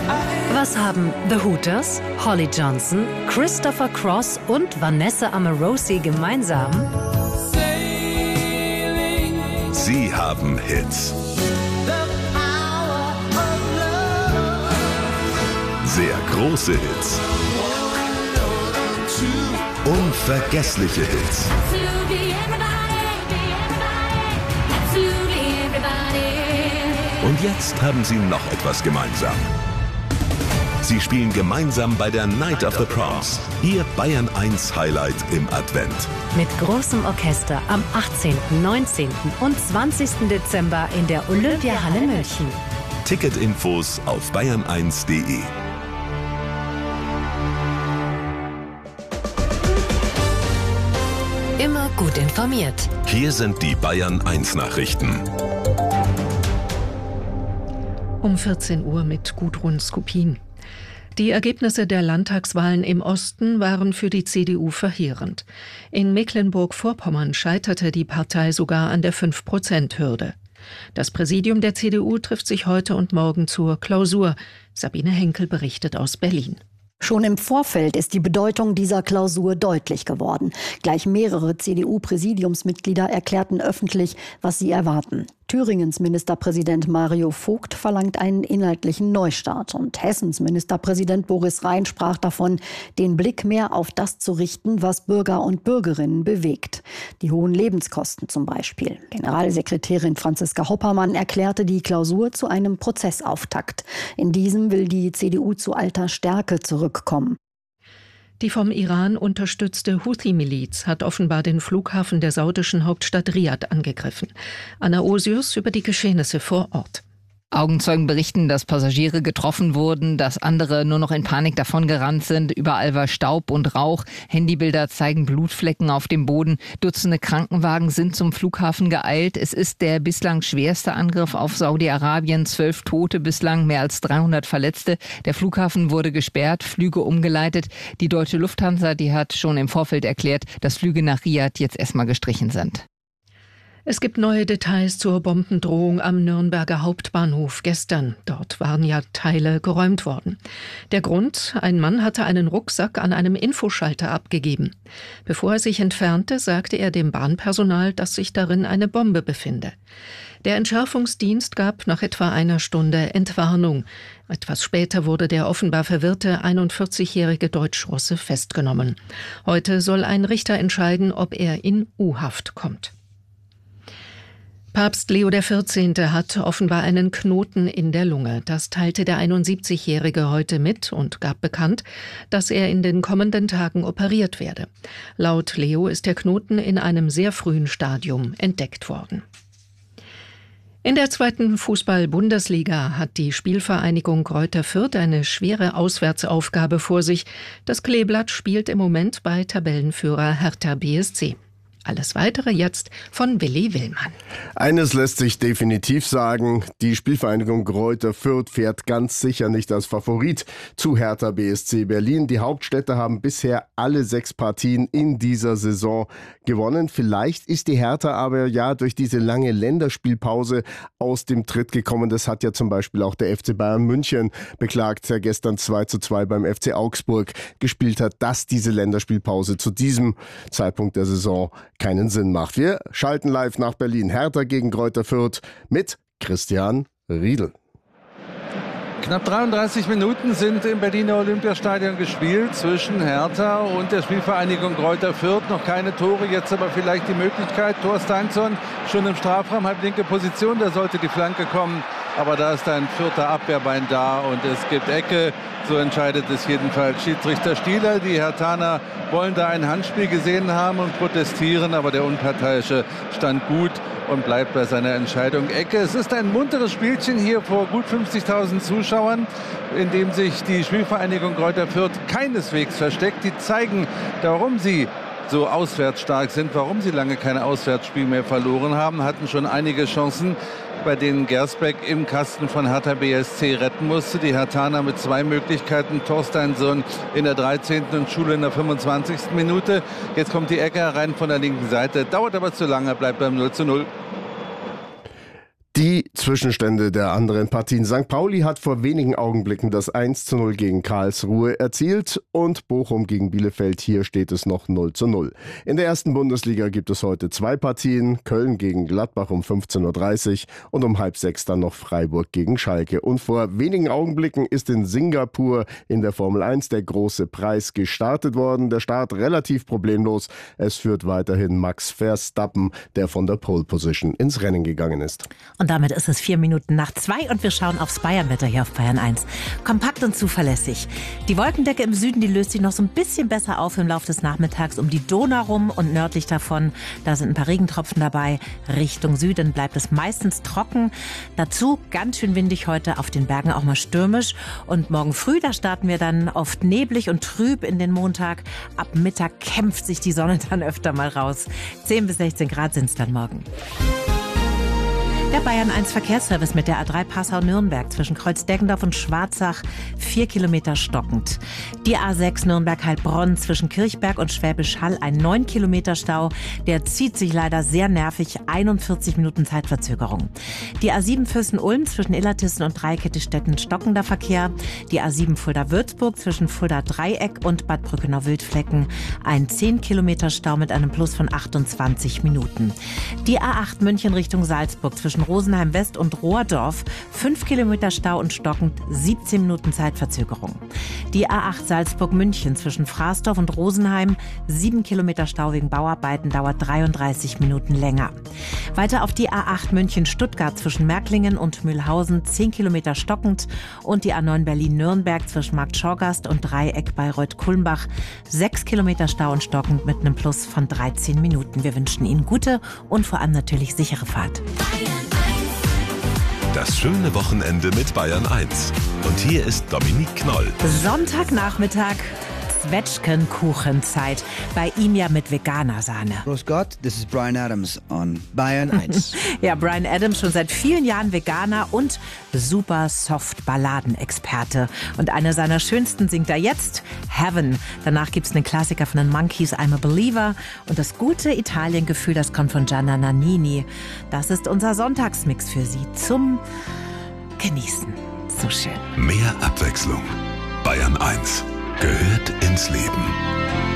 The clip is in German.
Was haben The Hooters, Holly Johnson, Christopher Cross und Vanessa Amorosi gemeinsam? Sie haben Hits. Sehr große Hits. Unvergessliche Hits. Und jetzt haben sie noch etwas gemeinsam. Sie spielen gemeinsam bei der Night of the Proms. Ihr Bayern 1 Highlight im Advent. Mit großem Orchester am 18., 19. und 20. Dezember in der Olympiahalle München. Ticketinfos auf bayern1.de. Immer gut informiert. Hier sind die Bayern 1 Nachrichten. Um 14 Uhr mit Gudrun Skupin. Die Ergebnisse der Landtagswahlen im Osten waren für die CDU verheerend. In Mecklenburg-Vorpommern scheiterte die Partei sogar an der 5%-Hürde. Das Präsidium der CDU trifft sich heute und morgen zur Klausur. Sabine Henkel berichtet aus Berlin. Schon im Vorfeld ist die Bedeutung dieser Klausur deutlich geworden. Gleich mehrere CDU-Präsidiumsmitglieder erklärten öffentlich, was sie erwarten. Thüringens Ministerpräsident Mario Vogt verlangt einen inhaltlichen Neustart. Und Hessens Ministerpräsident Boris Rhein sprach davon, den Blick mehr auf das zu richten, was Bürger und Bürgerinnen bewegt. Die hohen Lebenskosten zum Beispiel. Generalsekretärin Franziska Hoppermann erklärte die Klausur zu einem Prozessauftakt. In diesem will die CDU zu alter Stärke zurückkommen. Die vom Iran unterstützte Houthi-Miliz hat offenbar den Flughafen der saudischen Hauptstadt Riad angegriffen. Anna Osius über die Geschehnisse vor Ort. Augenzeugen berichten, dass Passagiere getroffen wurden, dass andere nur noch in Panik davongerannt sind. Überall war Staub und Rauch. Handybilder zeigen Blutflecken auf dem Boden. Dutzende Krankenwagen sind zum Flughafen geeilt. Es ist der bislang schwerste Angriff auf Saudi-Arabien. 12 Tote bislang, mehr als 300 Verletzte. Der Flughafen wurde gesperrt, Flüge umgeleitet. Die deutsche Lufthansa, die hat schon im Vorfeld erklärt, dass Flüge nach Riad jetzt erstmal gestrichen sind. Es gibt neue Details zur Bombendrohung am Nürnberger Hauptbahnhof gestern. Dort waren ja Teile geräumt worden. Der Grund: ein Mann hatte einen Rucksack an einem Infoschalter abgegeben. Bevor er sich entfernte, sagte er dem Bahnpersonal, dass sich darin eine Bombe befinde. Der Entschärfungsdienst gab nach etwa einer Stunde Entwarnung. Etwas später wurde der offenbar verwirrte 41-jährige Deutschrusse festgenommen. Heute soll ein Richter entscheiden, ob er in U-Haft kommt. Papst Leo XIV. Hat offenbar einen Knoten in der Lunge. Das teilte der 71-Jährige heute mit und gab bekannt, dass er in den kommenden Tagen operiert werde. Laut Leo ist der Knoten in einem sehr frühen Stadium entdeckt worden. In der 2. Fußball-Bundesliga hat die Spielvereinigung Greuther Fürth eine schwere Auswärtsaufgabe vor sich. Das Kleeblatt spielt im Moment bei Tabellenführer Hertha BSC. Alles Weitere jetzt von Willi Willmann. Eines lässt sich definitiv sagen, die Spielvereinigung Greuther Fürth fährt ganz sicher nicht als Favorit zu Hertha BSC Berlin. Die Hauptstädter haben bisher alle 6 Partien in dieser Saison gewonnen. Vielleicht ist die Hertha aber ja durch diese lange Länderspielpause aus dem Tritt gekommen. Das hat ja zum Beispiel auch der FC Bayern München beklagt, der gestern 2:2 beim FC Augsburg gespielt hat, dass diese Länderspielpause zu diesem Zeitpunkt der Saison keinen Sinn macht. Wir schalten live nach Berlin. Hertha gegen Greuther Fürth mit Christian Riedel. Knapp 33 Minuten sind im Berliner Olympiastadion gespielt zwischen Hertha und der Spielvereinigung Greuther Fürth. Noch keine Tore, jetzt aber vielleicht die Möglichkeit. Thor Steinsson schon im Strafraum, halblinke Position, da sollte die Flanke kommen. Aber da ist ein Fürther Abwehrbein da und es gibt Ecke. So entscheidet es jedenfalls Schiedsrichter Stieler. Die Herthaner wollen da ein Handspiel gesehen haben und protestieren, aber der Unparteiische stand gut und bleibt bei seiner Entscheidung Ecke. Es ist ein munteres Spielchen hier vor gut 50.000 Zuschauern, in dem sich die Spielvereinigung Greuther Fürth keineswegs versteckt. Die zeigen, warum sie so auswärtsstark sind, warum sie lange kein Auswärtsspiel mehr verloren haben, hatten schon einige Chancen, bei denen Gersbeck im Kasten von Hertha BSC retten musste. Die Herthaner mit 2 Möglichkeiten. Torsteinsson in der 13. und Schule in der 25. Minute. Jetzt kommt die Ecke rein von der linken Seite. Dauert aber zu lange, bleibt beim 0:0. Die Zwischenstände der anderen Partien. St. Pauli hat vor wenigen Augenblicken das 1:0 gegen Karlsruhe erzielt und Bochum gegen Bielefeld, hier steht es noch 0:0. In der ersten Bundesliga gibt es heute 2 Partien, Köln gegen Gladbach um 15:30 Uhr und um 5:30 dann noch Freiburg gegen Schalke. Und vor wenigen Augenblicken ist in Singapur in der Formel 1 der große Preis gestartet worden. Der Start relativ problemlos. Es führt weiterhin Max Verstappen, der von der Pole Position ins Rennen gegangen ist. Und damit ist es 2:04 und wir schauen aufs Bayernwetter hier auf Bayern 1. Kompakt und zuverlässig. Die Wolkendecke im Süden, die löst sich noch so ein bisschen besser auf im Laufe des Nachmittags um die Donau rum und nördlich davon. Da sind ein paar Regentropfen dabei. Richtung Süden bleibt es meistens trocken. Dazu ganz schön windig heute, auf den Bergen auch mal stürmisch. Und morgen früh, da starten wir dann oft neblig und trüb in den Montag. Ab Mittag kämpft sich die Sonne dann öfter mal raus. 10 bis 16 Grad sind es dann morgen. Der Bayern 1 Verkehrsservice mit der A3 Passau-Nürnberg zwischen Kreuzdeggendorf und Schwarzach 4 Kilometer stockend. Die A6 Nürnberg-Heilbronn zwischen Kirchberg und Schwäbisch Hall ein 9 Kilometer Stau. Der zieht sich leider sehr nervig, 41 Minuten Zeitverzögerung. Die A7 Fürsten-Ulm zwischen Illertissen und Dreikettestätten stockender Verkehr. Die A7 Fulda-Würzburg zwischen Fulda-Dreieck und Bad Brückenau-Wildflecken ein 10 Kilometer Stau mit einem Plus von 28 Minuten. Die A8 München Richtung Salzburg zwischen Rosenheim West und Rohrdorf 5 Kilometer Stau und stockend 17 Minuten Zeitverzögerung. Die A8 Salzburg-München zwischen Fraßdorf und Rosenheim 7 Kilometer Stau wegen Bauarbeiten, dauert 33 Minuten länger. Weiter auf die A8 München-Stuttgart zwischen Märklingen und Mühlhausen 10 Kilometer stockend und die A9 Berlin-Nürnberg zwischen Markt Schorgast und Dreieck bei Reuth-Kulmbach 6 Kilometer Stau und stockend mit einem Plus von 13 Minuten. Wir wünschen Ihnen gute und vor allem natürlich sichere Fahrt. Das schöne Wochenende mit Bayern 1. Und hier ist Dominique Knoll. Sonntagnachmittag, Zwetschgenkuchenzeit. Bei ihm ja mit veganer Sahne. Grüß Gott, this is Bryan Adams on Bayern 1. Ja, Bryan Adams, schon seit vielen Jahren Veganer und super Soft-Balladen-Experte. Und eine seiner schönsten singt er jetzt, Heaven. Danach gibt's einen Klassiker von den Monkees, I'm a Believer. Und das gute Italiengefühl, das kommt von Gianna Nannini. Das ist unser Sonntagsmix für Sie zum Genießen. So schön. Mehr Abwechslung. Bayern 1 gehört ins Leben.